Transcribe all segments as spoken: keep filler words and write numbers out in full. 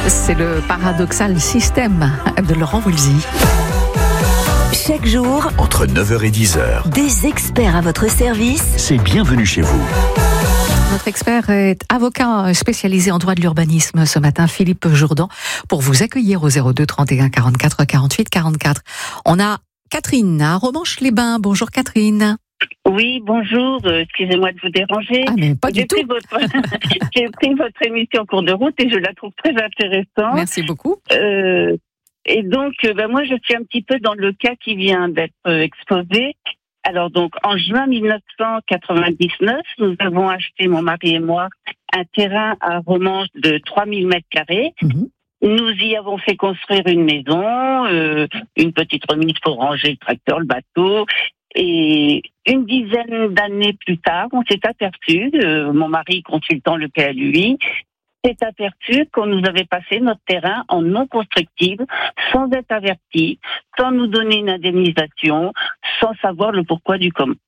C'est le paradoxal système de Laurent Voulzy. Chaque jour, entre neuf heures et dix heures, des experts à votre service. C'est Bienvenue chez vous. Notre expert est avocat spécialisé en droit de l'urbanisme ce matin, Philippe Jourdan, pour vous accueillir au zéro deux trente et un quarante-quatre quarante-huit quarante-quatre. On a Catherine à Romanche-les-Bains. Bonjour Catherine. Oui, bonjour, euh, excusez-moi de vous déranger. Ah, mais pas J'ai du tout. pris votre, j'ai pris votre émission en cours de route et je la trouve très intéressante. Merci beaucoup. Euh, et donc, euh, ben moi, je suis un petit peu dans le cas qui vient d'être euh, exposé. Alors donc, en juin mille neuf cent quatre-vingt-dix-neuf, nous avons acheté, mon mari et moi, un terrain à Romanche de trois mille mètres carrés. Mmh. Nous y avons fait construire une maison, euh, une petite remise pour ranger le tracteur, le bateau. Et une dizaine d'années plus tard, on s'est aperçu, euh, mon mari consultant le P L U I, s'est aperçu qu'on nous avait passé notre terrain en non constructible, sans être averti, sans nous donner une indemnisation, sans savoir le pourquoi du comment.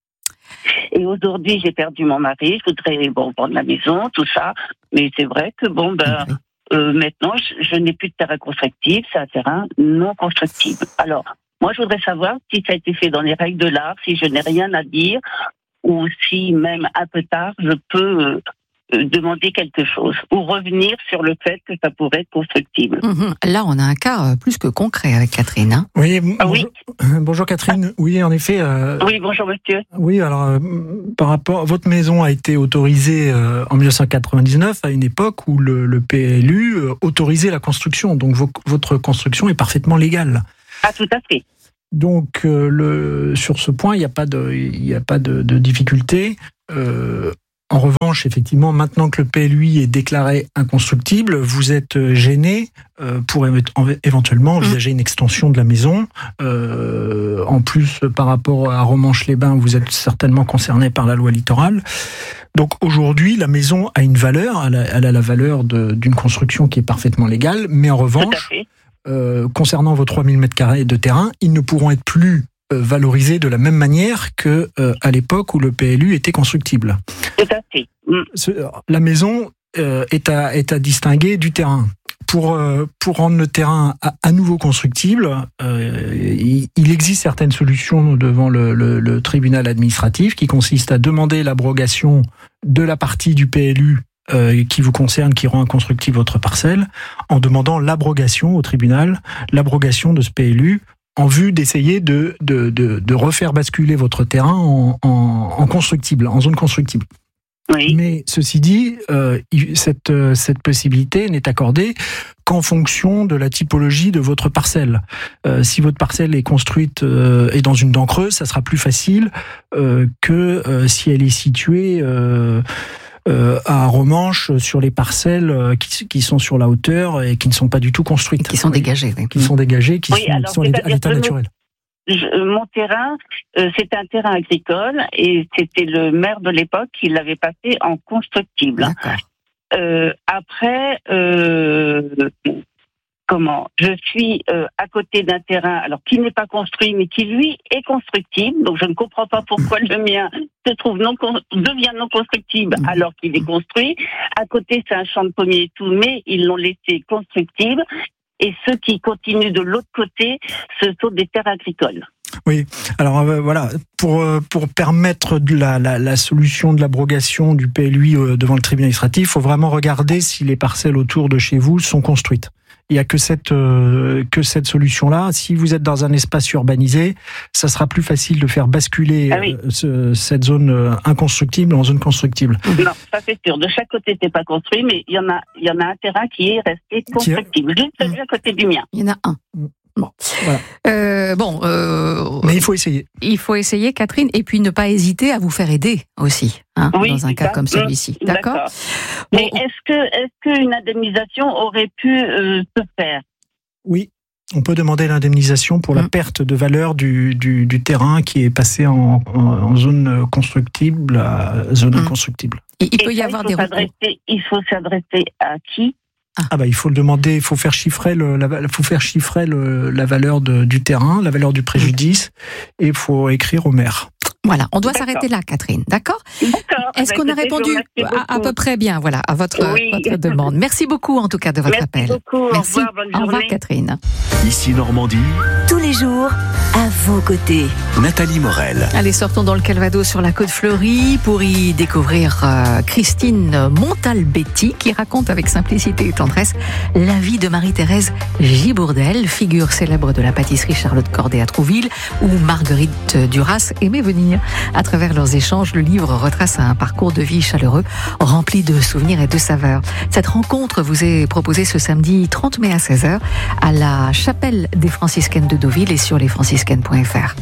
Et aujourd'hui, j'ai perdu mon mari, je voudrais bon vendre la maison, tout ça, mais c'est vrai que bon ben euh, maintenant, je, je n'ai plus de terrain constructible, c'est un terrain non constructible. Alors. Moi, je voudrais savoir si ça a été fait dans les règles de l'art, si je n'ai rien à dire, ou si même un peu tard, je peux euh, euh, demander quelque chose, ou revenir sur le fait que ça pourrait être constructible. Mmh. Là, on a un cas plus que concret avec Catherine. Hein. Oui, Ah, bonjour, oui. bonjour Catherine. Oui, en effet. Euh, oui, bonjour monsieur. Oui, alors euh, par rapport, votre maison a été autorisée euh, en mille neuf cent quatre-vingt-dix-neuf à une époque où le, le P L U euh, autorisait la construction. Donc vo- votre construction est parfaitement légale. Ah, tout à fait. Donc, euh, le, sur ce point, il n'y a pas de, il n'y a pas de, de difficulté. Euh, en revanche, effectivement, maintenant que le P L U I est déclaré inconstructible, vous êtes gêné euh, pour é- éventuellement envisager une extension de la maison. Euh, en plus, par rapport à Romanche-les-Bains, vous êtes certainement concerné par la loi littorale. Donc aujourd'hui, la maison a une valeur, elle a, elle a la valeur de, d'une construction qui est parfaitement légale, mais en Tout à revanche, fait. Euh, concernant vos trois mille mètres carrés de terrain, ils ne pourront être plus euh, valorisés de la même manière que euh, à l'époque où le P L U était constructible. Tout à fait. Mm. Ce, la maison euh, est, à, est à distinguer du terrain. Pour, euh, pour rendre le terrain à, à nouveau constructible, euh, il, il existe certaines solutions devant le, le, le tribunal administratif qui consistent à demander l'abrogation de la partie du P L U Euh, qui vous concerne, qui rend inconstructible votre parcelle, en demandant l'abrogation au tribunal, l'abrogation de ce P L U, en vue d'essayer de, de, de, de refaire basculer votre terrain en, en, en constructible, en zone constructible. Oui. Mais ceci dit, euh, cette, cette possibilité n'est accordée qu'en fonction de la typologie de votre parcelle. Euh, si votre parcelle est construite euh, et dans une dent creuse, ça sera plus facile euh, que euh, si elle est située euh, Euh, à Romanche, sur les parcelles euh, qui, qui sont sur la hauteur et qui ne sont pas du tout construites. Qui sont dégagées. Oui. Qui sont dégagées, qui Oui, sont, alors, qui sont à l'état naturel. Je, mon terrain, euh, c'était un terrain agricole et c'était le maire de l'époque qui l'avait passé en constructible. D'accord. Euh, après, euh, comment je suis euh, à côté d'un terrain, alors qui n'est pas construit, mais qui lui est constructible. Donc je ne comprends pas pourquoi le mien se trouve non devient non constructible alors qu'il est construit. À côté, c'est un champ de pommiers et tout, mais ils l'ont laissé constructible. Et ceux qui continuent de l'autre côté, ce sont des terres agricoles. Oui, alors euh, voilà, pour, euh, pour permettre de la, la, la solution de l'abrogation du P L U I euh, devant le tribunal administratif, il faut vraiment regarder si les parcelles autour de chez vous sont construites. Il n'y a que cette, euh, que cette solution-là. Si vous êtes dans un espace urbanisé, ça sera plus facile de faire basculer ah oui. euh, ce, cette zone euh, inconstructible en zone constructible. Non, ça c'est sûr. De chaque côté, c'est pas construit, mais il y en a, il y en a un terrain qui est resté constructible. Juste celui à côté du mien. Il y en a un. Bon, voilà. euh, bon euh, mais il faut essayer. Il faut essayer, Catherine, et puis ne pas hésiter à vous faire aider aussi, hein, oui, dans un cas ça. comme celui-ci. Mmh, d'accord, d'accord. Bon, mais est-ce que, est-ce qu'une indemnisation aurait pu euh, se faire? Oui. On peut demander l'indemnisation pour mmh. la perte de valeur du, du, du terrain qui est passé en, en, en zone constructible à zone mmh. inconstructible. Il, il peut et y ça, avoir il des recours. Il faut s'adresser à qui? Ah. ah bah il faut le demander, il faut faire chiffrer le, la, faut faire chiffrer le, la valeur de, du terrain, la valeur du préjudice, et il faut écrire au maire. Voilà, on doit D'accord. s'arrêter là, Catherine, d'accord? D'accord. Est-ce Bah, qu'on a écoutez, je vous répondu remercie à, à beaucoup. peu près bien, voilà, à votre, Oui. votre demande. Merci beaucoup, en tout cas, de votre Merci appel. beaucoup. Merci. Au revoir, bonne Au revoir, journée. Catherine. Ici Normandie, Tous les jours, à vos côtés. Nathalie Morel. Allez, sortons dans le Calvados sur la côte fleurie pour y découvrir euh, Christine Montalbetti qui raconte avec simplicité et tendresse la vie de Marie-Thérèse Gibourdel, figure célèbre de la pâtisserie Charlotte Corday à Trouville où Marguerite Duras aimait venir. À travers leurs échanges, le livre retrace un parcours de vie chaleureux rempli de souvenirs et de saveurs. Cette rencontre vous est proposée ce samedi trente mai à seize heures à la chapelle des franciscaines de Deauville et sur lesfranciscaines point f r.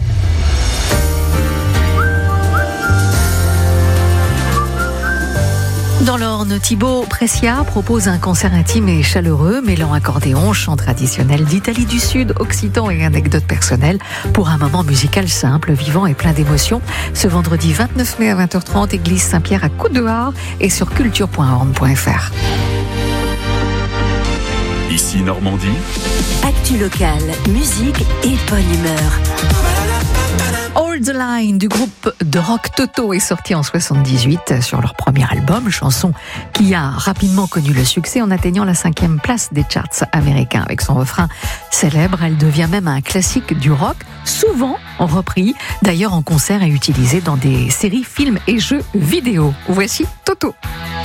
Dans l'Orne, Thibaut Pressia propose un concert intime et chaleureux, mêlant accordéon, chant traditionnel d'Italie du Sud, occitan et anecdotes personnelles, pour un moment musical simple, vivant et plein d'émotions. Ce vendredi vingt-neuf mai à vingt heures trente, église Saint-Pierre à Coudehard et sur culture point orne point f r. Ici Normandie, Actu locale, musique et bonne humeur. Hold the Line du groupe de rock Toto est sorti en soixante-dix-huit sur leur premier album, chanson qui a rapidement connu le succès en atteignant la cinquième place des charts américains. Avec son refrain célèbre, elle devient même un classique du rock, souvent repris, d'ailleurs en concert et utilisé dans des séries, films et jeux vidéo. Voici Toto.